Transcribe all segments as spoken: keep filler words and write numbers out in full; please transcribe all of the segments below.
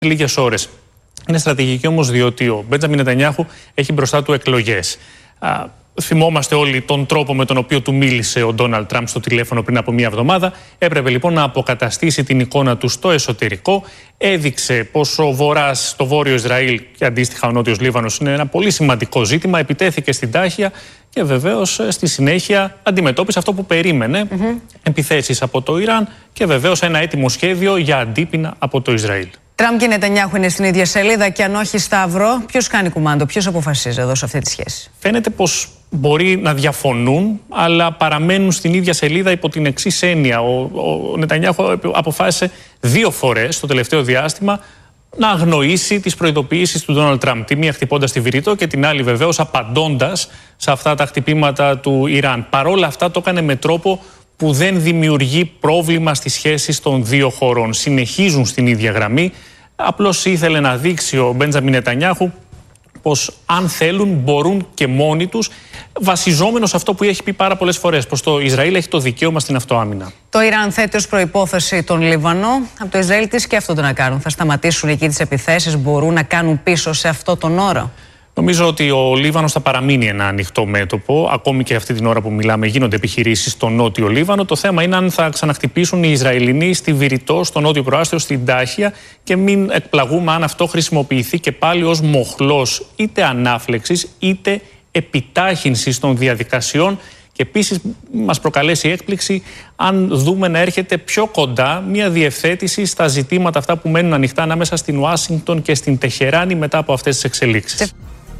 λίγες ώρες. Είναι στρατηγική όμως διότι ο Μπέντζαμιν Νετανιάχου έχει μπροστά του εκλογές. Α, θυμόμαστε όλοι τον τρόπο με τον οποίο του μίλησε ο Ντόναλντ Τραμπ στο τηλέφωνο πριν από μία εβδομάδα. Έπρεπε λοιπόν να αποκαταστήσει την εικόνα του στο εσωτερικό. Έδειξε πως ο Βορράς, το Βόρειο Ισραήλ και αντίστοιχα ο Νότιος Λίβανος είναι ένα πολύ σημαντικό ζήτημα. Επιτέθηκε στην τάχεια και βεβαίως στη συνέχεια αντιμετώπισε αυτό που περίμενε. Mm-hmm. Επιθέσεις από το Ιράν και βεβαίως ένα έτοιμο σχέδιο για αντίπεινα από το Ισραήλ. Τραμπ και Νετανιάχου είναι στην ίδια σελίδα και αν όχι Σταύρο, ποιος κάνει κουμάντο, ποιος αποφασίζει εδώ σε αυτή τη σχέση? Φαίνεται πως μπορεί να διαφωνούν, αλλά παραμένουν στην ίδια σελίδα υπό την εξής έννοια. Ο, ο Νετανιάχου αποφάσισε δύο φορές το τελευταίο διάστημα να αγνοήσει τις προειδοποιήσεις του Ντόναλντ Τραμπ. Τη μία χτυπώντας τη Βηρητό και την άλλη βεβαίως απαντώντας σε αυτά τα χτυπήματα του Ιράν. Παρόλα αυτά το έκανε με τρόπο που δεν δημιουργεί πρόβλημα στις σχέσεις των δύο χωρών. Συνεχίζουν στην ίδια γραμμή. Απλώς ήθελε να δείξει ο Μπέντζαμιν Νετανιάχου πως αν θέλουν μπορούν και μόνοι τους, βασιζόμενος σε αυτό που έχει πει πάρα πολλές φορές, πως το Ισραήλ έχει το δικαίωμα στην αυτοάμυνα. Το Ιράν θέτει ως προϋπόθεση τον Λίβανο. Από το Ισραήλ τι σκέφτονται να κάνουν? Θα σταματήσουν εκεί τις επιθέσεις? Μπορούν να κάνουν πίσω σε αυτό τον όρο? Νομίζω ότι ο Λίβανος θα παραμείνει ένα ανοιχτό μέτωπο. Ακόμη και αυτή την ώρα που μιλάμε γίνονται επιχειρήσεις στο νότιο Λίβανο. Το θέμα είναι αν θα ξαναχτυπήσουν οι Ισραηλινοί στη Βηρητό, στο νότιο προάστιο, στην Τάχια και μην εκπλαγούμε αν αυτό χρησιμοποιηθεί και πάλι ως μοχλός είτε ανάφλεξης είτε επιτάχυνσης των διαδικασιών. Και επίσης μας προκαλέσει έκπληξη αν δούμε να έρχεται πιο κοντά μια διευθέτηση στα ζητήματα αυτά που μένουν ανοιχτά ανάμεσα στην Ουάσιγκτον και στην Τεχεράνη μετά από αυτές τις εξελίξεις.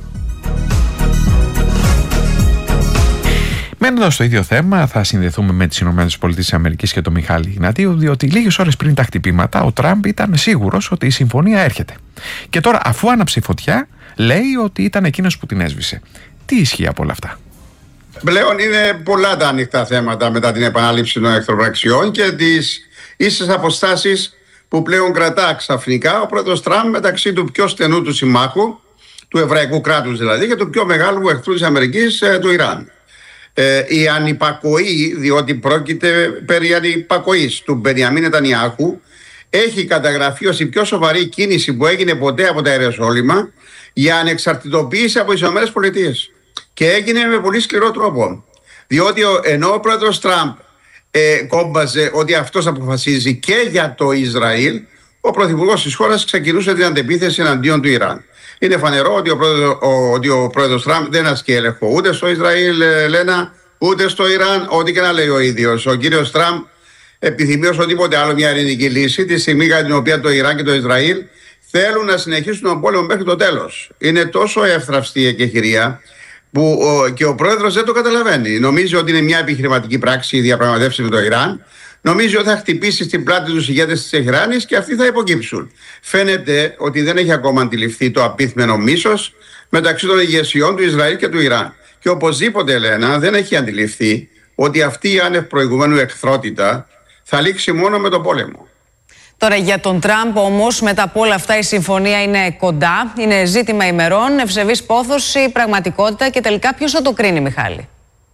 Μένοντας στο ίδιο θέμα, θα συνδεθούμε με τις ΗΠΑ και τον Μιχάλη Ιγνατίου, διότι λίγες ώρες πριν τα χτυπήματα, ο Τραμπ ήταν σίγουρος ότι η συμφωνία έρχεται. Και τώρα, αφού άναψε η φωτιά, λέει ότι ήταν εκείνος που την έσβησε. Τι ισχύει από όλα αυτά? Πλέον είναι πολλά τα ανοιχτά θέματα μετά την επανάληψη των εχθροπραξιών και τις ίσες αποστάσεις που πλέον κρατά ξαφνικά ο πρόεδρος Τραμπ μεταξύ του πιο στενού του συμμάχου, του εβραϊκού κράτους δηλαδή, και του πιο μεγάλου εχθρού της Αμερικής, του Ιράν. Ε, η ανυπακοή, διότι πρόκειται περί ανυπακοής του Μπενιαμίν Νετανιάχου, έχει καταγραφεί ως η πιο σοβαρή κίνηση που έγινε ποτέ από τα Ιεροσόλυμα για ανεξαρτητοποίηση από τις ΗΠΑ. Και έγινε με πολύ σκληρό τρόπο. Διότι ενώ ο πρόεδρος Τραμπ ε, κόμπαζε ότι αυτός αποφασίζει και για το Ισραήλ, ο πρωθυπουργός της χώρας ξεκινούσε την αντεπίθεση εναντίον του Ιράν. Είναι φανερό ότι ο πρόεδρος, ο, ότι ο πρόεδρος Τραμπ δεν ασκεί έλεγχο ούτε στο Ισραήλ, ε, Λένα, ούτε στο Ιράν, ό,τι και να λέει ο ίδιος. Ο κύριος Τραμπ επιθυμεί ως οτιδήποτε άλλο μια ειρηνική λύση, τη στιγμή κατά την οποία το Ιράν και το Ισραήλ θέλουν να συνεχίσουν τον πόλεμο μέχρι το τέλος. Είναι τόσο εύθραυστη η εκεχηρία που ο, και ο πρόεδρος δεν το καταλαβαίνει. Νομίζει ότι είναι μια επιχειρηματική πράξη η διαπραγματεύση με το Ιράν. Νομίζει ότι θα χτυπήσει στην πλάτη τους ηγέτες της Τεχεράνης και αυτοί θα υποκύψουν. Φαίνεται ότι δεν έχει ακόμα αντιληφθεί το απίθμενο μίσος μεταξύ των ηγεσιών του Ισραήλ και του Ιράν. Και οπωσδήποτε, Ελένα, δεν έχει αντιληφθεί ότι αυτή η άνευ προηγουμένου εχθρότητα θα λήξει μόνο με τον πόλεμο. Τώρα για τον Τραμπ όμως, μετά από όλα αυτά η συμφωνία είναι κοντά, είναι ζήτημα ημερών, ευσεβής πόθωση, πραγματικότητα και τελικά ποιος θα το κρίνει, Μιχάλη?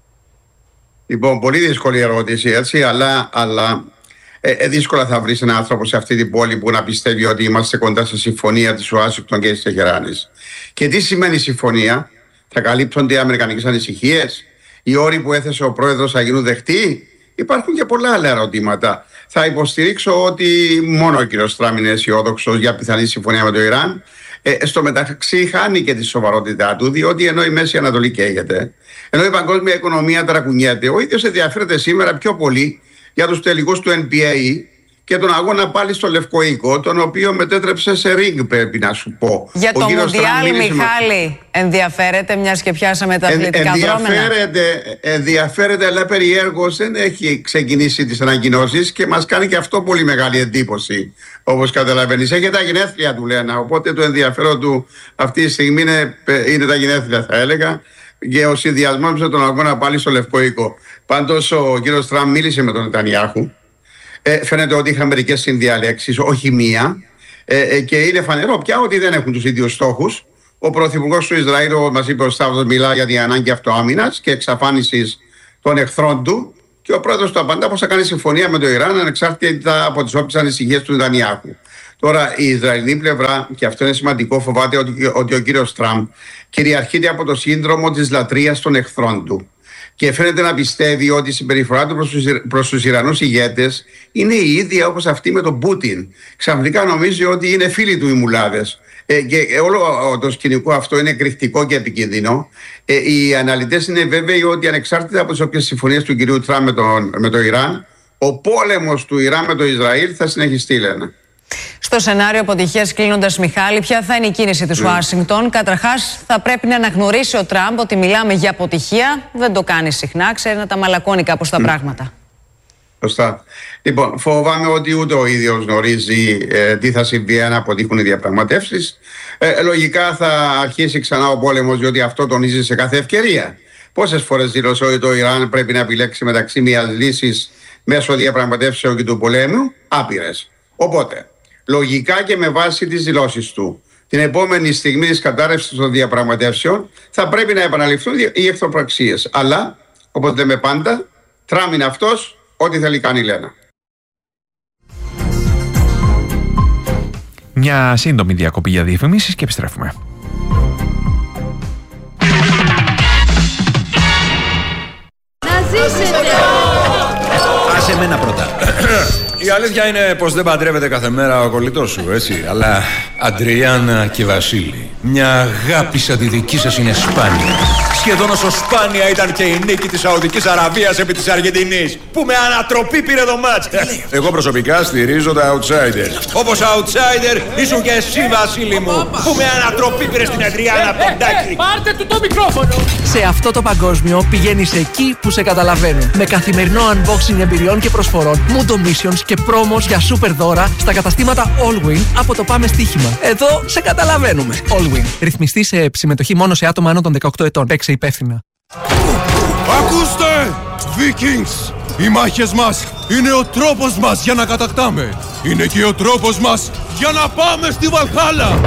Λοιπόν, πολύ δύσκολη ερώτηση, έτσι, αλλά, αλλά ε, ε, δύσκολα θα βρεις έναν άνθρωπο σε αυτή την πόλη που να πιστεύει ότι είμαστε κοντά στη συμφωνία της Ουάσιγκτον και της Τεχεράνης. Και τι σημαίνει συμφωνία? Θα καλύπτονται οι αμερικανικές ανησυχίες? Οι όροι που έθεσε ο πρόεδρος θα γίνουν δεκτοί? Υπάρχουν και πολλά άλλα ερωτήματα. Θα υποστηρίξω ότι μόνο ο κ. Τραμπ είναι αισιόδοξος για πιθανή συμφωνία με το Ιράν. Ε, στο μεταξύ χάνει και τη σοβαρότητά του, διότι ενώ η Μέση Ανατολή καίγεται, ενώ η παγκόσμια οικονομία ταρακουνιέται, ο ίδιος ενδιαφέρεται σήμερα πιο πολύ για τους τελικούς του N B A και τον αγώνα πάλι στο Λευκό Οίκο, τον οποίο μετέτρεψε σε ring, πρέπει να σου πω. Για το Μουντιάλ, Μιχάλη, με... ενδιαφέρεται, μιας και πιάσαμε τα αθλητικά δρόμενα. Ενδιαφέρεται, ενδιαφέρεται, αλλά περιέργως δεν έχει ξεκινήσει τις ανακοινώσεις και μας κάνει και αυτό πολύ μεγάλη εντύπωση, όπως καταλαβαίνεις. Έχει τα γενέθλια του, λένε, οπότε το ενδιαφέρον του αυτή τη στιγμή είναι, είναι τα γενέθλια, θα έλεγα, και ο συνδυασμός με τον αγώνα πάλι στο Λευκό Οίκο. Πάντως, ο κύριος Τραμπ μίλησε με τον Νετανιάχου. Ε, φαίνεται ότι είχαν μερικές συνδιαλέξεις, όχι μία, ε, ε, και είναι φανερό πια ότι δεν έχουν τους ίδιους στόχους. Ο πρωθυπουργός του Ισραήλ, μας είπε ο Σταύρος, μιλά για την ανάγκη αυτοάμυνας και εξαφάνισης των εχθρών του, και ο πρόεδρος του απαντά πως θα κάνει συμφωνία με το Ιράν ανεξάρτητα από τις όποιες ανησυχίες του Νετανιάχου. Τώρα η Ισραηλινή πλευρά, και αυτό είναι σημαντικό, φοβάται ότι, ότι ο κύριος Τραμπ κυριαρχείται από το σύνδρομο της λατρείας των εχθρών του. Και φαίνεται να πιστεύει ότι η συμπεριφορά του προς τους, προς τους Ιρανούς ηγέτες είναι η ίδια όπως αυτή με τον Πούτιν. Ξαφνικά νομίζει ότι είναι φίλοι του οι μουλάδες. Ε, και όλο το σκηνικό αυτό είναι εκρηκτικό και επικίνδυνο. Ε, οι αναλυτές είναι βέβαιοι ότι ανεξάρτητα από τις όποιες συμφωνίες του κυρίου Τραμπ με, με το Ιράν, ο πόλεμος του Ιράν με το Ισραήλ θα συνεχιστεί, λένε. Στο σενάριο αποτυχίας, κλείνοντας, Μιχάλη, ποια θα είναι η κίνηση της Ουάσιγκτον? Καταρχάς, θα πρέπει να αναγνωρίσει ο Τραμπ ότι μιλάμε για αποτυχία. Δεν το κάνει συχνά, ξέρει να τα μαλακώνει κάπως τα mm. πράγματα. Σωστά. Λοιπόν, φοβάμαι ότι ούτε ο ίδιος γνωρίζει ε, τι θα συμβεί αν αποτύχουν οι διαπραγματεύσεις. Ε, λογικά θα αρχίσει ξανά ο πόλεμος, διότι αυτό τονίζει σε κάθε ευκαιρία. Πόσες φορές δήλωσε ότι το Ιράν πρέπει να επιλέξει μεταξύ μιας λύσης μέσω διαπραγματεύσεων και του πολέμου? Άπειρες. Οπότε, λογικά και με βάση τις δηλώσεις του, την επόμενη στιγμή της κατάρρευσης των διαπραγματεύσεων θα πρέπει να επαναληφθούν οι εχθροπραξίες. Αλλά, όπως λέμε πάντα, Τραμπ είναι αυτός, ό,τι θέλει κάνει, λένε. Μια σύντομη διακοπή για διαφημίσεις και επιστρέφουμε. Να ζήσετε! Άσε εμένα πρώτα. Η αλήθεια είναι πως δεν παντρεύεται κάθε μέρα ο κολλητός σου, έτσι. Αλλά Αντριάννα και Βασίλη, μια αγάπη σαν τη δική σας είναι σπάνια. Σχεδόν όσο σπάνια ήταν και η νίκη της Σαουδικής Αραβίας επί της Αργεντινής, που με ανατροπή πήρε το μάτς. Εγώ προσωπικά στηρίζω τα outsiders. Όπως outsider ήσουν και εσύ, Βασίλη μου, που με ανατροπή πήρε στην Αντριάννα από τον Τάκη. Πάρτε του το μικρόφωνο! Σε αυτό το παγκόσμιο πηγαίνεις εκεί που σε καταλαβαίνουν. Με καθημερινό unboxing εμπειριών και προσφορών, Mundo Missions και πρόμος για super δώρα στα καταστήματα Allwin από το Πάμε Στοίχημα. Εδώ σε καταλαβαίνουμε. Allwin. Ρυθμιστή σε συμμετοχή μόνο σε άτομα άνω των δεκαοκτώ ετών. Παίξε υπεύθυνα. Ακούστε! Vikings! Οι μάχες μας είναι ο τρόπος μας για να κατακτάμε. Είναι και ο τρόπος μας για να πάμε στη Βαλχάλα.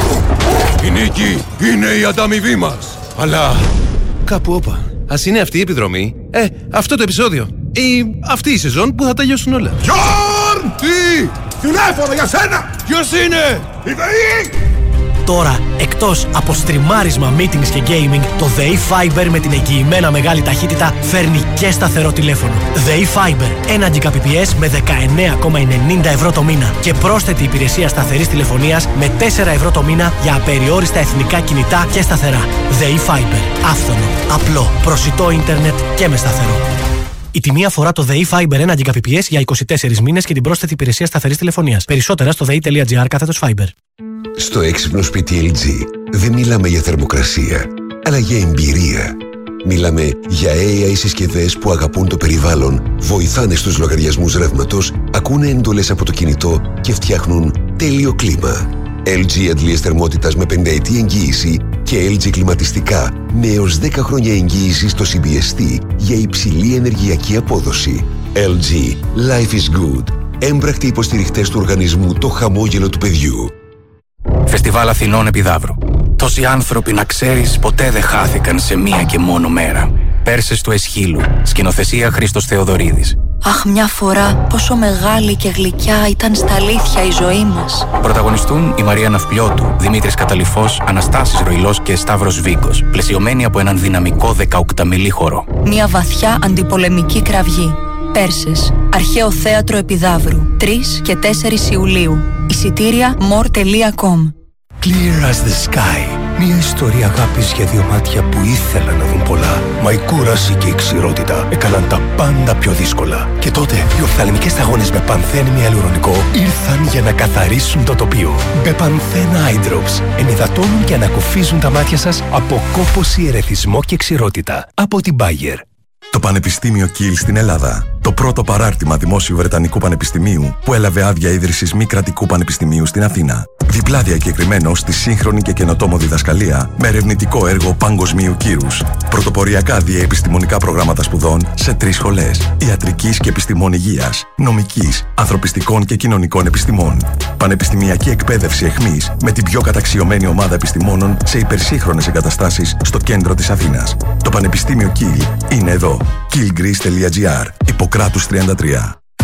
Η νίκη είναι η ανταμοιβή μας. Αλλά κάπου όπα. Ας είναι αυτή η επιδρομή. Ε, αυτό το επεισόδιο. Ή αυτή η σεζόν που θα τελειώσουν όλα. Γιόρν! Τι! Τηλέφωνο για σένα! Ποιος είναι? Η ΔΕΗ! Τώρα, εκτός από στριμάρισμα, meetings και gaming, το ΔΕΗ Fiber με την εγγυημένα μεγάλη ταχύτητα φέρνει και σταθερό τηλέφωνο. ΔΕΗ Fiber, ένα Gbps με δεκαεννέα κόμμα ενενήντα ευρώ το μήνα και πρόσθετη υπηρεσία σταθερής τηλεφωνίας με τέσσερα ευρώ το μήνα για απεριόριστα εθνικά κινητά και σταθερά. ΔΕΗ Fiber, άφθονο, απλό, προσιτό ίντερνετ και με σταθερό. Η τιμή αφορά το ΔΕΗ Fiber ένα Gbps για είκοσι τέσσερις μήνες και την πρόσθετη υπηρεσία σταθερής τηλεφωνίας. Περισσότερα στο δei.gr κάθετος Fiber. Στο έξυπνο σπίτι ελ τζι δεν μιλάμε για θερμοκρασία, αλλά για εμπειρία. Μιλάμε για έι άι συσκευές που αγαπούν το περιβάλλον, βοηθάνε στους λογαριασμούς ρεύματος, ακούνε εντολές από το κινητό και φτιάχνουν τέλειο κλίμα. ελ τζι αντλίες θερμότητας με πενταετή εγγύηση και ελ τζι κλιματιστικά με έως δέκα χρόνια εγγύηση στο σι μπι ες τι για υψηλή ενεργειακή απόδοση. ελ τζι. Life is good. Έμπρακτοι υποστηριχτές του οργανισμού Το Χαμόγελο του Παιδιού. Φεστιβάλ Αθηνών Επιδαύρου. Τόσοι άνθρωποι, να ξέρεις, ποτέ δεν χάθηκαν σε μία και μόνο μέρα. Πέρσες του Εσχύλου. Σκηνοθεσία Χρήστος Θεοδωρίδης. Αχ, μια φορά πόσο μεγάλη και γλυκιά ήταν στα αλήθεια η ζωή μας. Πρωταγωνιστούν η Μαρία Ναυπλιώτου, Δημήτρης Καταλυφός, Αναστάσης Ροϊλός και Σταύρος Βίκος. Πλαισιωμένοι από έναν δυναμικό δεκαοκταμιλή χορό. Μια βαθιά αντιπολεμική κραυγή. Πέρσες. Αρχαίο Θέατρο Επιδαύρου. τρεις και τέσσερις Ιουλίου. Εισιτήρια more τελεία com. Clear as the sky. Μια ιστορία αγάπης για δύο μάτια που ήθελαν να δουν πολλά. Μα η κούραση και η ξηρότητα έκαναν τα πάντα πιο δύσκολα. Και τότε οι οφθαλμικές σταγόνες με πανθένη ιαλουρονικό ήρθαν για να καθαρίσουν το τοπίο. Μπεπανθέν Eye Drops ενυδατώνουν και ανακουφίζουν τα μάτια σας από κόπωση, ερεθισμό και ξηρότητα. Από την Bayer. Το Πανεπιστήμιο Kiel στην Ελλάδα. Το πρώτο παράρτημα δημόσιου Βρετανικού Πανεπιστημίου που έλαβε άδεια ίδρυσης μη κρατικού πανεπιστημίου στην Αθήνα. Διπλά διακεκριμένο στη σύγχρονη και καινοτόμο διδασκαλία με ερευνητικό έργο παγκοσμίου κύρους. Πρωτοποριακά διαεπιστημονικά προγράμματα σπουδών σε τρεις σχολές. Ιατρικής και επιστημών υγείας, νομικής, ανθρωπιστικών και κοινωνικών επιστημών. Πανεπιστημιακή εκπαίδευση εχμής με την πιο καταξιωμένη ομάδα επιστημόνων σε υπερσύγχρονες εγκαταστάσεις στο κέντρο της Αθήνας. Το Πανεπιστήμιο Kiel είναι εδώ. kiel greece τελεία gr. Ιπποκράτους τριάντα τρία.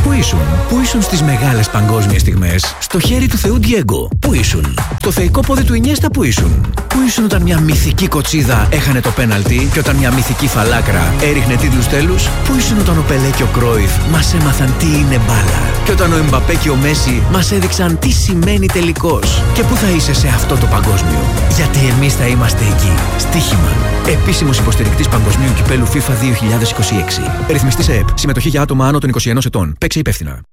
Πού ήσουν, πού ήσουν στις μεγάλες παγκόσμιες στιγμές, στο χέρι του Θεού Ντιέγκο, πού ήσουν, το θεϊκό πόδι του Ινιέστα, πού ήσουν, πού ήσουν όταν μια μυθική κοτσίδα έχανε το πέναλτι και όταν μια μυθική φαλάκρα έριχνε τίτλους τέλους, πού ήσουν όταν ο Πελέ και ο Κρόιφ μας έμαθαν τι είναι μπάλα και όταν ο Εμπαπέ και ο Μέση μας έδειξαν τι σημαίνει τελικός. Και πού θα είσαι σε αυτό το παγκόσμιο, γιατί εμείς θα είμαστε εκεί. Στοίχημα. Επίσημος υποστηρικτής Παγκοσμίου Κυπέλου FIFA δύο χιλιάδες είκοσι έξι. Ρυθμιστής ΕΕΠ. Συμμετοχή για άτομα άνω των είκοσι ενός ετών. Παίξε υπεύθυνα.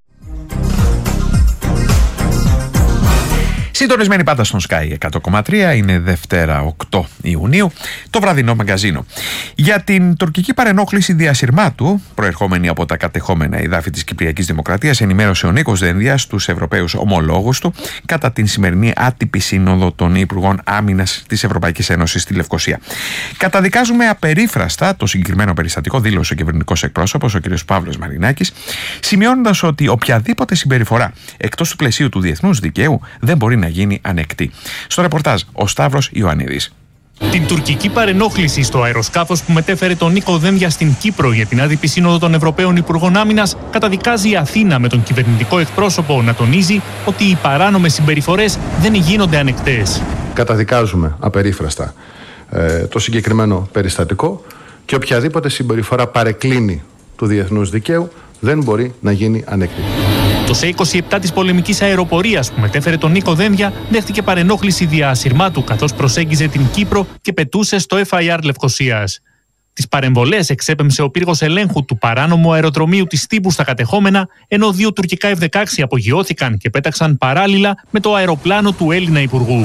Συντονισμένοι πάντα στον Sky εκατό κόμμα τρία, είναι Δευτέρα οκτώ Ιουνίου, το βραδινό μαγκαζίνο. Για την τουρκική παρενόχληση διασυρμάτου, προερχόμενη από τα κατεχόμενα εδάφη της Κυπριακής Δημοκρατίας, ενημέρωσε ο Νίκος Δένδιας τους Ευρωπαίους ομολόγους του κατά την σημερινή άτυπη σύνοδο των Υπουργών Άμυνας της Ευρωπαϊκής Ένωσης στη Λευκοσία. Καταδικάζουμε απερίφραστα το συγκεκριμένο περιστατικό, δήλωσε ο κυβερνητικός εκπρόσωπος, ο κ. Παύλος Μαρινάκης, σημειώνοντας ότι οποιαδήποτε συμπεριφορά εκτός του πλαισίου του διεθνούς δικαίου δεν μπορεί να γίνει ανεκτή. Στο ρεπορτάζ ο Σταύρος Ιωαννίδης. Την τουρκική παρενόχληση στο αεροσκάφος που μετέφερε τον Νίκο Δένδια στην Κύπρο για την άτυπη σύνοδο των Ευρωπαίων Υπουργών Άμυνας καταδικάζει η Αθήνα, με τον κυβερνητικό εκπρόσωπο να τονίζει ότι οι παράνομες συμπεριφορές δεν γίνονται ανεκτές. Καταδικάζουμε απερίφραστα ε, το συγκεκριμένο περιστατικό και οποιαδήποτε συμπεριφορά παρεκκλίνει του διεθνούς δικαίου δεν μπορεί να γίνει ανεκτή. Το σι είκοσι επτά της πολεμικής αεροπορίας που μετέφερε τον Νίκο Δένδια δέχτηκε παρενόχληση δια ασυρμάτου καθώς προσέγγιζε την Κύπρο και πετούσε στο εφ άι αρ Λευκοσίας. Τις παρεμβολές εξέπεμψε ο πύργος ελέγχου του παράνομου αεροδρομίου της Τύπου στα κατεχόμενα, ενώ δύο τουρκικά εφ δεκαέξι απογειώθηκαν και πέταξαν παράλληλα με το αεροπλάνο του Έλληνα Υπουργού.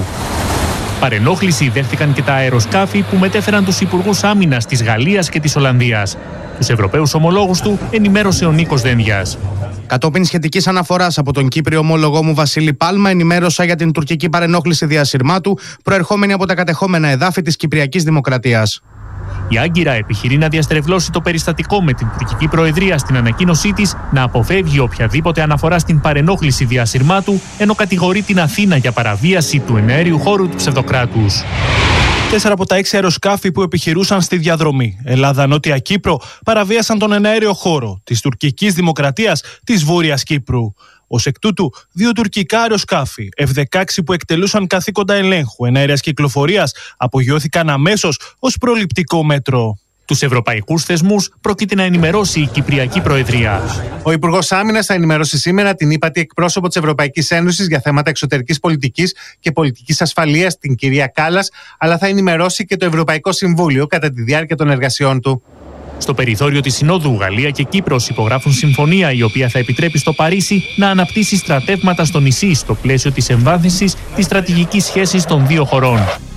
Παρενόχληση δέχτηκαν και τα αεροσκάφη που μετέφεραν τους Υπουργούς Άμυνας της Γαλλίας και της Ολλανδίας. Τους Ευρωπαίους ομολόγους του ενημέρωσε ο Νίκος Δένδιας. Κατόπιν σχετικής αναφοράς από τον Κύπριο ομόλογό μου Βασίλη Πάλμα, ενημέρωσα για την τουρκική παρενόχληση διασυρμάτου προερχόμενη από τα κατεχόμενα εδάφη της Κυπριακής Δημοκρατίας. Η Άγκυρα επιχειρεί να διαστρεβλώσει το περιστατικό με την τουρκική προεδρία στην ανακοίνωσή της να αποφεύγει οποιαδήποτε αναφορά στην παρενόχληση διασυρμάτου, ενώ κατηγορεί την Αθήνα για παραβίαση του εναέριου χώρου του ψευδοκράτους. Τέσσερα από τα έξι αεροσκάφη που επιχειρούσαν στη διαδρομή Ελλάδα-Νότια Κύπρο παραβίασαν τον εναέριο χώρο της τουρκικής δημοκρατίας της Βόρειας Κύπρου. Ως εκ τούτου, δύο τουρκικά αεροσκάφη εφ δεκαέξι που εκτελούσαν καθήκοντα ελέγχου εναέρειας κυκλοφορίας απογειώθηκαν αμέσως ως προληπτικό μέτρο. Τους ευρωπαϊκούς θεσμούς πρόκειται να ενημερώσει η Κυπριακή Προεδρία. Ο Υπουργός Άμυνας θα ενημερώσει σήμερα την ύπατη εκπρόσωπο της Ευρωπαϊκής Ένωσης για θέματα εξωτερικής πολιτικής και πολιτικής ασφαλείας, την κυρία Κάλλας, αλλά θα ενημερώσει και το Ευρωπαϊκό Συμβούλιο κατά τη διάρκεια των εργασιών του. Στο περιθώριο της Συνόδου, Γαλλία και Κύπρος υπογράφουν συμφωνία η οποία θα επιτρέπει στο Παρίσι να αναπτύσσει στρατεύματα στο νησί στο πλαίσιο της εμβάθυνσης της στρατηγικής σχέσης των δύο χωρών.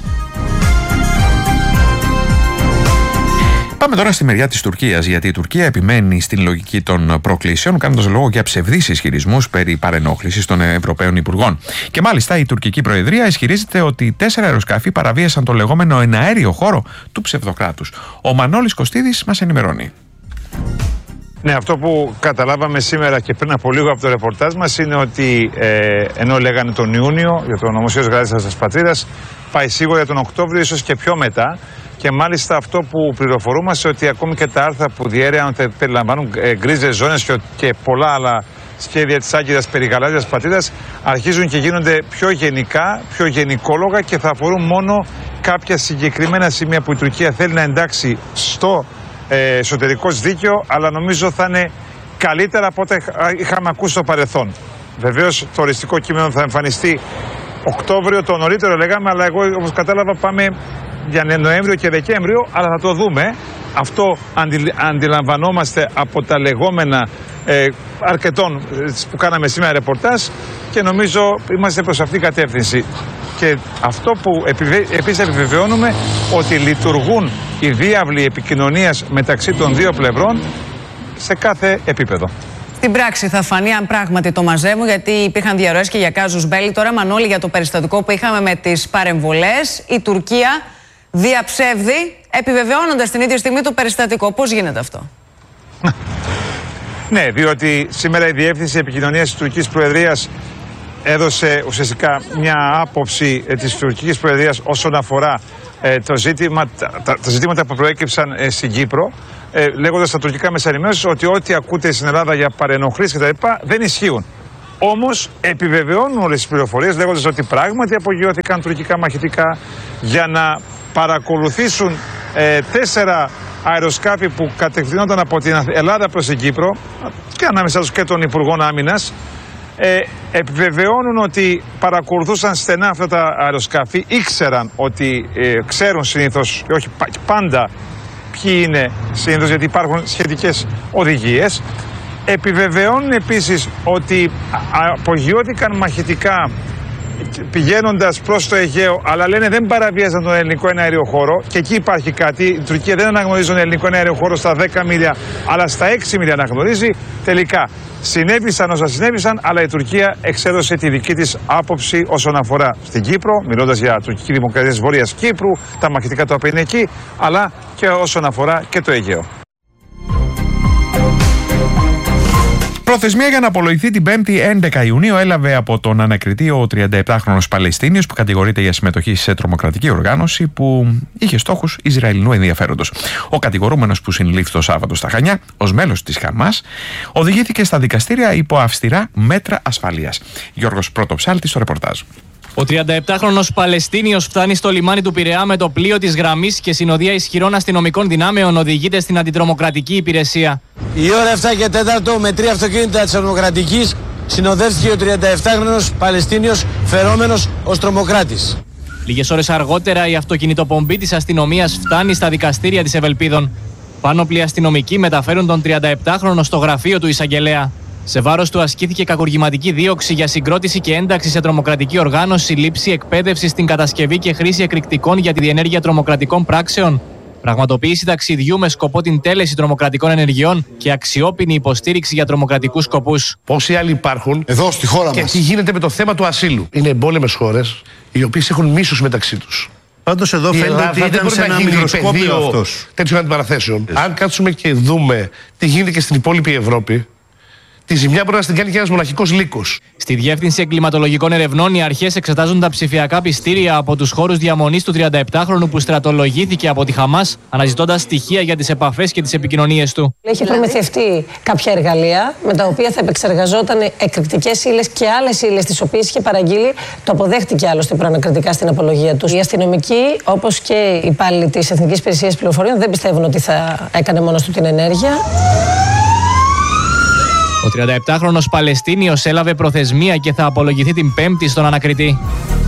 Πάμε τώρα στη μεριά της Τουρκίας, γιατί η Τουρκία επιμένει στην λογική των προκλήσεων, κάνοντας λόγο για ψευδείς ισχυρισμούς περί παρενόχλησης των Ευρωπαίων Υπουργών. Και μάλιστα η τουρκική Προεδρία ισχυρίζεται ότι τέσσερα αεροσκάφη παραβίασαν το λεγόμενο εναέριο χώρο του ψευδοκράτους. Ο Μανώλης Κωστίδης μας ενημερώνει. Ναι, αυτό που καταλάβαμε σήμερα και πριν από λίγο από το ρεπορτάζ μας είναι ότι ε, ενώ λέγανε τον Ιούνιο για το νομοσχέδιο γράδισας της πατρίδας, πάει σίγουρα για τον Οκτώβριο, ίσως και πιο μετά. Και μάλιστα αυτό που πληροφορούμαστε ότι ακόμη και τα άρθρα που διέρεαν ότι περιλαμβάνουν ε, γκρίζες ζώνες και, και πολλά άλλα σχέδια της Άγκυρας περί γαλάζιας πατρίδας αρχίζουν και γίνονται πιο γενικά, πιο γενικόλογα και θα αφορούν μόνο κάποια συγκεκριμένα σημεία που η Τουρκία θέλει να εντάξει στο ε, εσωτερικό δίκαιο, αλλά νομίζω θα είναι καλύτερα από ό,τι είχαμε ακούσει στο παρελθόν. Βεβαίως το οριστικό κείμενο θα εμφανιστεί Οκτώβριο, το νωρίτερο λέγαμε, αλλά εγώ όπως κατάλαβα πάμε για Νοέμβριο και Δεκέμβριο, αλλά θα το δούμε. Αυτό αντι, αντιλαμβανόμαστε από τα λεγόμενα ε, αρκετών που κάναμε σήμερα ρεπορτάζ και νομίζω είμαστε προς αυτήν την κατεύθυνση. Και αυτό που επιβε... επίσης επιβεβαιώνουμε ότι λειτουργούν οι διάβλοι επικοινωνίας μεταξύ των δύο πλευρών σε κάθε επίπεδο. Στην πράξη θα φανεί αν πράγματι το μαζεύουν, γιατί υπήρχαν διαρροές και για κάζους μπέλι. Τώρα, Μανώλη, για το περιστατικό που είχαμε με τις παρεμβολές, η Τουρκία διαψεύδει, επιβεβαιώνοντας την ίδια στιγμή το περιστατικό. Πώς γίνεται αυτό? Ναι, διότι σήμερα η Διεύθυνση Επικοινωνίας της Τουρκικής Προεδρίας έδωσε ουσιαστικά μια άποψη της τουρκικής προεδρίας όσον αφορά ε, το ζήτημα, τα, τα ζητήματα που προέκυψαν ε, στην Κύπρο, ε, λέγοντας στα τουρκικά μέσα ενημέρωσης ότι ό,τι ακούτε στην Ελλάδα για παρενοχλήσεις κτλ. Δεν ισχύουν. Όμως επιβεβαιώνουν όλες τις πληροφορίες λέγοντας ότι πράγματι απογειώθηκαν τουρκικά μαχητικά για να παρακολουθήσουν ε, τέσσερα αεροσκάφη που κατευθυνόταν από την Ελλάδα προς την Κύπρο και ανάμεσα τους και των Υπουργών Άμυνας. Ε, επιβεβαιώνουν ότι παρακολουθούσαν στενά αυτά τα αεροσκάφη, ήξεραν ότι ε, ξέρουν συνήθως και όχι πάντα ποιοι είναι συνήθως, γιατί υπάρχουν σχετικές οδηγίες. Επιβεβαιώνουν επίσης ότι απογειώθηκαν μαχητικά πηγαίνοντας προς το Αιγαίο, αλλά λένε δεν παραβίαζαν τον ελληνικό εναέριο χώρο, και εκεί υπάρχει κάτι. Η Τουρκία δεν αναγνωρίζει τον ελληνικό εναέριο χώρο στα δέκα μίλια, αλλά στα έξι μίλια αναγνωρίζει. Τελικά συνέβησαν όσα συνέβησαν, αλλά η Τουρκία εξέδωσε τη δική της άποψη όσον αφορά στην Κύπρο, μιλώντας για τουρκική δημοκρατία της Βορείας Κύπρου, τα μαχητικά τα οποία είναι εκεί, αλλά και όσον αφορά και το Αιγαίο. Προθεσμία για να απολογηθεί την Πέμπτη έντεκα Ιουνίου έλαβε από τον ανακριτή ο τριανταεπτάχρονος Παλαιστίνιος που κατηγορείται για συμμετοχή σε τρομοκρατική οργάνωση που είχε στόχους Ισραηλινού ενδιαφέροντος. Ο κατηγορούμενος, που συνελήφθη το Σάββατο στα Χανιά ως μέλος της Χαμάς, οδηγήθηκε στα δικαστήρια υπό αυστηρά μέτρα ασφαλείας. Γιώργος Πρωτοψάλτης στο ρεπορτάζ. Ο τριανταεπτάχρονος Παλαιστίνιος φτάνει στο λιμάνι του Πειραιά με το πλοίο της γραμμής και συνοδεία ισχυρών αστυνομικών δυνάμεων οδηγείται στην αντιτρομοκρατική υπηρεσία. Η ώρα επτά και τέσσερα με τρία αυτοκίνητα της τρομοκρατικής συνοδεύτηκε ο τριανταεπτάχρονος Παλαιστίνιος φερόμενος ως τρομοκράτης. Λίγες ώρες αργότερα η αυτοκινητοπομπή της αστυνομίας φτάνει στα δικαστήρια της Ευελπίδων. Πάνωπλοι αστυνομικοί μεταφέρουν τον τριανταεπτάχρονο στο γραφείο του εισαγγελέα. Σε βάρος του ασκήθηκε κακουργηματική δίωξη για συγκρότηση και ένταξη σε τρομοκρατική οργάνωση, λήψη εκπαίδευση στην κατασκευή και χρήση εκρηκτικών για τη διενέργεια τρομοκρατικών πράξεων, πραγματοποίηση ταξιδιού με σκοπό την τέλεση τρομοκρατικών ενεργειών και αξιόπινη υποστήριξη για τρομοκρατικούς σκοπούς. Πόσοι άλλοι υπάρχουν εδώ στη χώρα μας. Και τι γίνεται με το θέμα του ασύλου. Είναι εμπόλεμες χώρες οι οποίες έχουν μίσους μεταξύ τους. Πάντως εδώ η φαίνεται ότι ήταν σε ένα μικροσκόπιο αυτός. Τέτοιων αντιπαραθέσεων. Yes. Αν κάτσουμε και δούμε τι γίνεται και στην υπόλοιπη Ευρώπη, τη ζημιά μπορεί να την κάνει και ένας μοναχικός λύκος. Στη Διεύθυνση Εγκληματολογικών Ερευνών, οι αρχές εξετάζουν τα ψηφιακά πιστήρια από τους χώρους διαμονής του τριανταεπτάχρονου που στρατολογήθηκε από τη Χαμάς, αναζητώντας στοιχεία για τις επαφές και τις επικοινωνίες του. Έχει προμηθευτεί κάποια εργαλεία με τα οποία θα επεξεργαζόταν εκρηκτικές ύλες και άλλες ύλες, τις οποίες είχε παραγγείλει. Το αποδέχτηκε άλλωστε προανακριτικά στην απολογία του. Οι αστυνομικοί, όπως και οι υπάλληλοι της Εθνικής Υπηρεσίας Πληροφοριών, δεν πιστεύουν ότι θα έκανε μόνος του την ενέργεια. Ο τριανταεπτάχρονος Παλαιστίνιος έλαβε προθεσμία και θα απολογηθεί την Πέμπτη στον ανακριτή.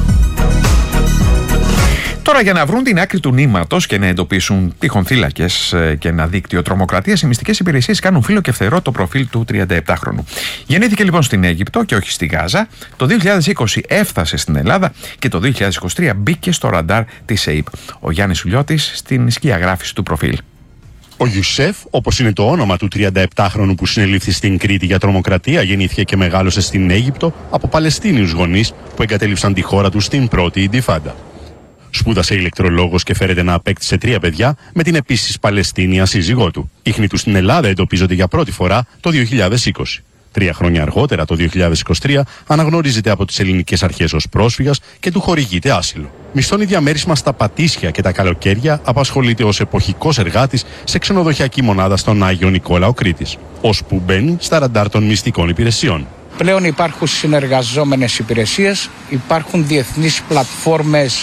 Τώρα, για να βρουν την άκρη του νήματος και να εντοπίσουν τυχόν θύλακες και ένα δίκτυο τρομοκρατίας, οι μυστικές υπηρεσίες κάνουν φύλλο και φτερό το προφίλ του τριανταεπτάχρονου. Γεννήθηκε λοιπόν στην Αίγυπτο και όχι στη Γάζα. Το δύο χιλιάδες είκοσι έφτασε στην Ελλάδα και το δύο χιλιάδες είκοσι τρία μπήκε στο ραντάρ της ΕΙΠ. Ο Γιάννης Σουλιώτης στην σκιαγράφηση του προφίλ. Ο Ιουσέφ, όπως είναι το όνομα του τριανταεπτάχρονου που συνελήφθη στην Κρήτη για τρομοκρατία, γεννήθηκε και μεγάλωσε στην Αίγυπτο από Παλαιστίνιους γονείς που εγκατέλειψαν τη χώρα του στην πρώτη Ιντιφάντα. Σπούδασε ηλεκτρολόγος και φέρεται να απέκτησε τρία παιδιά με την επίσης Παλαιστίνια σύζυγό του. Οι ίχνοι του στην Ελλάδα εντοπίζονται για πρώτη φορά το δύο χιλιάδες είκοσι. Τρία χρόνια αργότερα, το δύο χιλιάδες είκοσι τρία, αναγνωρίζεται από τις ελληνικές αρχές ως πρόσφυγας και του χορηγείται άσυλο. Μισθώνει διαμέρισμα στα Πατήσια και τα καλοκαίρια απασχολείται ως εποχικός εργάτης σε ξενοδοχειακή μονάδα στον Άγιο Νικόλαο Κρήτης, ώσπου μπαίνει στα ραντάρ των μυστικών υπηρεσιών. Πλέον υπάρχουν συνεργαζόμενες υπηρεσίες, υπάρχουν διεθνείς πλατφόρμες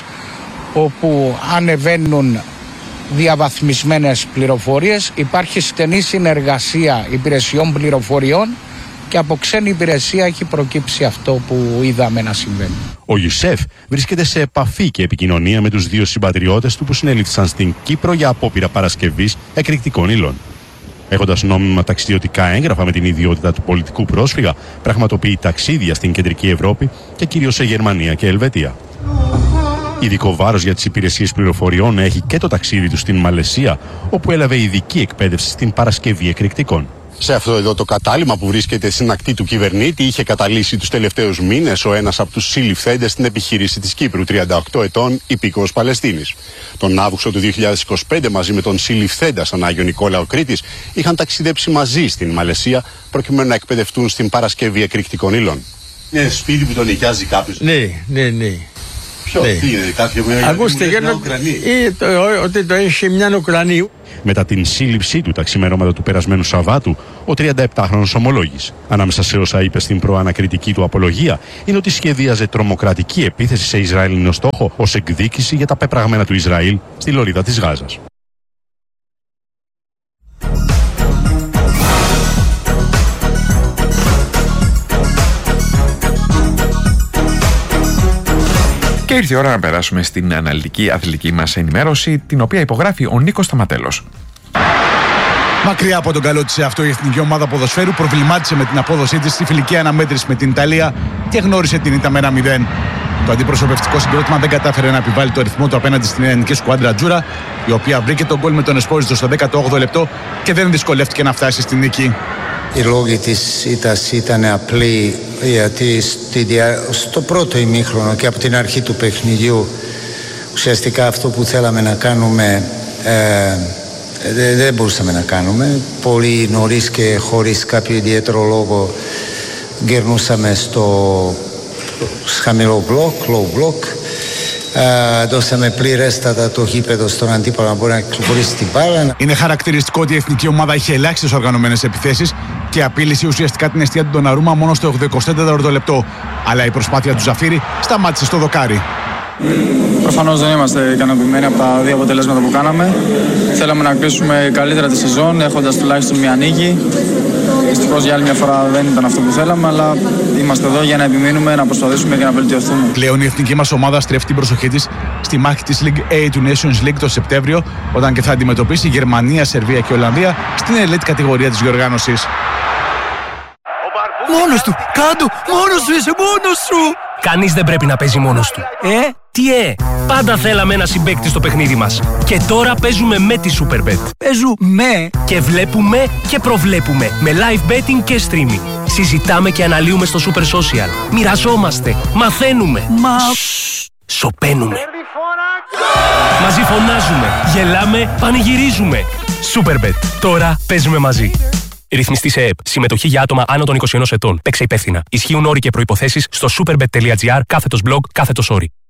όπου ανεβαίνουν διαβαθμισμένες πληροφορίες, υπάρχει στενή συνεργασία υπηρεσιών πληροφοριών και από ξένη υπηρεσία έχει προκύψει αυτό που είδαμε να συμβαίνει. Ο Ιουσέφ βρίσκεται σε επαφή και επικοινωνία με τους δύο συμπατριώτες του που συνελήφθησαν στην Κύπρο για απόπειρα παρασκευής εκρηκτικών ύλων. Έχοντας νόμιμα ταξιδιωτικά έγγραφα με την ιδιότητα του πολιτικού πρόσφυγα, πραγματοποιεί ταξίδια στην κεντρική Ευρώπη και κυρίως σε Γερμανία και Ελβετία. Ειδικό βάρος για τις υπηρεσίες πληροφοριών έχει και το ταξίδι του στην Μαλαισία, όπου έλαβε ειδική εκπαίδευση στην παρασκευή εκρηκτικών. Σε αυτό εδώ το κατάλημα που βρίσκεται στην ακτή του κυβερνήτη είχε καταλύσει τους τελευταίους μήνες ο ένας από τους συλληφθέντες στην επιχείρηση της Κύπρου, τριάντα οκτώ ετών, υπήκοος Παλαιστίνης. Τον Αύγουστο του δύο χιλιάδες είκοσι πέντε, μαζί με τον συλληφθέντα στον Άγιο Νικόλαο Κρήτης, είχαν ταξιδέψει μαζί στην Μαλαισία προκειμένου να εκπαιδευτούν στην παρασκευή εκρηκτικών ύλων. Είναι σπίτι που τον νοικιάζει κάποιος. Ναι, ναι, ναι. Ποιο, τι είναι, κάποιο με Ακούστε, για το, ότι το έχει μια Ουκρανή. Μετά την σύλληψή του τα ξημερώματα του περασμένου Σαββάτου, ο τριανταεπτάχρονος ομολόγησε. Ανάμεσα σε όσα είπε στην προανακριτική του απολογία, είναι ότι σχεδίαζε τρομοκρατική επίθεση σε Ισραηλινό στόχο ως εκδίκηση για τα πεπραγμένα του Ισραήλ στη λωρίδα της Γάζας. Και ήρθε η ώρα να περάσουμε στην αναλυτική αθλητική μας ενημέρωση, την οποία υπογράφει ο Νίκος Σταματέλος. Μακριά από τον καλό της εαυτό, η εθνική ομάδα ποδοσφαίρου προβλημάτισε με την απόδοσή της στη φιλική αναμέτρηση με την Ιταλία και γνώρισε την ήττα με ένα μηδέν. Το αντιπροσωπευτικό συγκρότημα δεν κατάφερε να επιβάλλει το ρυθμό του απέναντι στην ελληνική σκουάντρα Τζούρα, η οποία βρήκε τον γκολ με τον Εσπόριστο στο δέκατο όγδοο λεπτό και δεν δυσκολεύτηκε να φτάσει στη νίκη. Οι λόγοι της ήττας ήταν απλοί, γιατί στο πρώτο ημίχρονο και από την αρχή του παιχνιδιού ουσιαστικά αυτό που θέλαμε να κάνουμε ε, δεν, δεν μπορούσαμε να κάνουμε. Πολύ νωρίς και χωρίς κάποιο ιδιαίτερο λόγο γερνούσαμε στο χαμηλό μπλοκ, low block. Uh, δώσαμε πληρέστατα το γήπεδο στον αντίπαλο να μπορεί να κυκλοφορήσει την μπάλα. Είναι χαρακτηριστικό ότι η εθνική ομάδα είχε ελάχιστες οργανωμένες επιθέσεις και απείλησε ουσιαστικά την εστία του Ντοναρούμα μόνο στο εικοσιτέταρτο λεπτό. Αλλά η προσπάθεια του Ζαφύρη σταμάτησε στο δοκάρι. Προφανώς δεν είμαστε ικανοποιημένοι από τα δύο αποτελέσματα που κάναμε. Θέλαμε να κλείσουμε καλύτερα τη σεζόν έχοντας τουλάχιστον μια νίκη. Δυστυχώς για άλλη μια φορά δεν ήταν αυτό που θέλαμε, αλλά είμαστε εδώ για να επιμείνουμε, να προσπαθήσουμε και να βελτιωθούμε. Πλέον η εθνική μας ομάδα στρέφει την προσοχή της στη μάχη της League A του Nations League το Σεπτέμβριο, όταν και θα αντιμετωπίσει Γερμανία, Σερβία και Ολλανδία στην ελίτ κατηγορία της διοργάνωσης. Μόνος του! Κάντο! Μόνος σου είσαι! Μόνος σου! Κανείς δεν πρέπει να παίζει μόνος του. Ε? Τι ε? Πάντα θέλαμε ένα συμπαίκτη στο παιχνίδι μας. Και τώρα παίζουμε με τη Superbet. Παίζουμε και βλέπουμε και προβλέπουμε με live betting και streaming. Συζητάμε και αναλύουμε στο Super Social. Μοιραζόμαστε. Μαθαίνουμε. Μα... Σοπαίνουμε. Μαζί φωνάζουμε. Γελάμε. Πανηγυρίζουμε. Superbet. Τώρα παίζουμε μαζί. Ρυθμιστή σε ΕΕΠ. Συμμετοχή για άτομα άνω των είκοσι ενός ετών. Παίξε υπεύθυνα. Ισχύουν όροι και προϋποθέσεις στο superbet.gr κάθετος blog κάθετος όροι.